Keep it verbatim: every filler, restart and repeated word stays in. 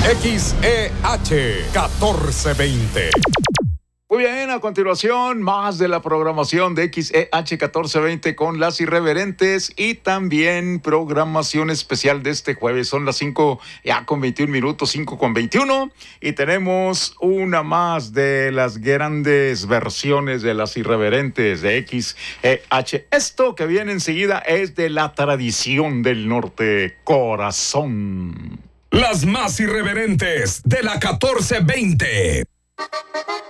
X E H catorce veinte. Muy bien, a continuación, más de la programación de X E H catorce veinte con las irreverentes y también programación especial de este jueves. Son las cinco ya con veintiún minutos, cinco con veintiuno, y tenemos una más de las grandes versiones de las irreverentes de X E H. Esto que viene enseguida es de la tradición del norte, Corazón. Las más irreverentes de la catorce veinte.